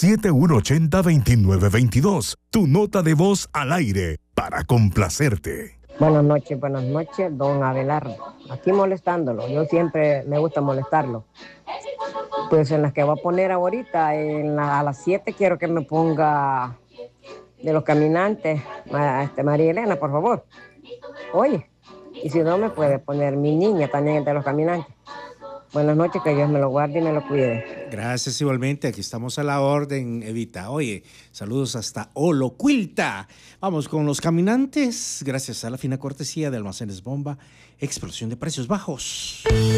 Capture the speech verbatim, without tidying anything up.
siete uno ocho cero, dos nueve dos dos. Tu nota de voz al aire para complacerte. Buenas noches, buenas noches, don Abelardo. Aquí molestándolo, yo siempre me gusta molestarlo. Pues en las que voy a poner ahorita, en la, a las siete quiero que me ponga de los caminantes, este, María Elena, por favor. Oye, y si no me puede poner mi niña también de los caminantes. Buenas noches, que Dios me lo guarde y me lo cuide. Gracias igualmente, aquí estamos a la orden, Evita. Oye, saludos hasta Olocuilta. Vamos con los caminantes, gracias a la fina cortesía de Almacenes Bomba, explosión de precios bajos.